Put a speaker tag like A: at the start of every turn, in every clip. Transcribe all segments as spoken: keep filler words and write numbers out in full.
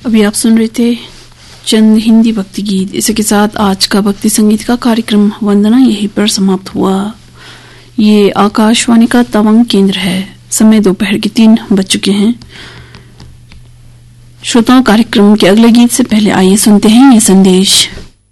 A: अभी आप सुन रहे थे चंद हिंदी भक्ति गीत। इसी के साथ आज का भक्ति संगीत का कार्यक्रम वंदना यहीं पर समाप्त हुआ। ये आकाशवाणी का तवांग केंद्र है। समय दोपहर के तीन बज चुके हैं। श्रोताओं, कार्यक्रम के अगले गीत से पहले आइए सुनते हैं ये संदेश।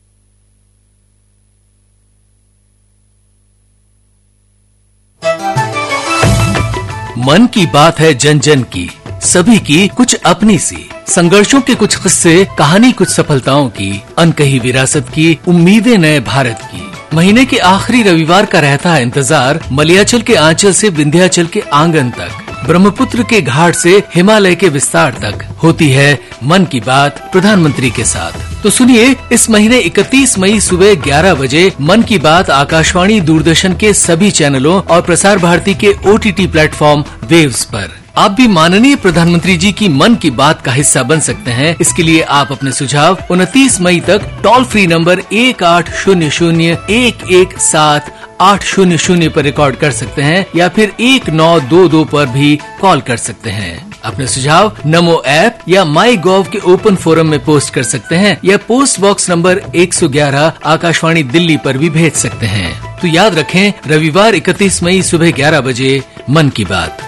B: मन की बात है जन जन की, सभी की कुछ अपनी सी, संघर्षों के कुछ किस्से, कहानी कुछ सफलताओं की, अनकही विरासत की, उम्मीदें नए भारत की। महीने के आखिरी रविवार का रहता है इंतजार, मलयाचल के आंचल से विंध्याचल के आंगन तक, ब्रह्मपुत्र के घाट से हिमालय के विस्तार तक होती है मन की बात प्रधानमंत्री के साथ। तो सुनिए, इस महीने इकतीस मई सुबह ग्यारह बजे मन की बात आकाशवाणी, दूरदर्शन के सभी चैनलों और प्रसार भारती के ओटीटी प्लेटफॉर्म वेव्स पर। आप भी माननीय प्रधानमंत्री जी की मन की बात का हिस्सा बन सकते हैं। इसके लिए आप अपने सुझाव उनतीस मई तक टोल फ्री नंबर एक आठ शून्य शून्य एक एक सात आठ शून्य शून्य पर रिकॉर्ड कर सकते हैं या फिर एक नौ दो दो पर भी कॉल कर सकते हैं। अपने सुझाव नमो ऐप या माई गॉव के ओपन फोरम में पोस्ट कर सकते हैं या पोस्ट बॉक्स नंबर एक सौ ग्यारह आकाशवाणी दिल्ली पर भी भेज सकते हैं। तो याद रखें, रविवार इकतीस मई सुबह ग्यारह बजे मन की बात।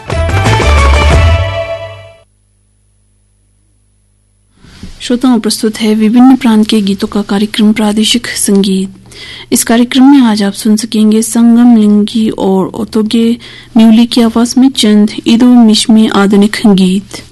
A: श्रोताओं, प्रस्तुत है विभिन्न प्रांत के गीतों का कार्यक्रम प्रादेशिक संगीत। इस कार्यक्रम में आज आप सुन सकेंगे संगम लिंगी और ओतोगे म्यूली की आवाज में चंद ईदो मिश्मी आधुनिक गीत।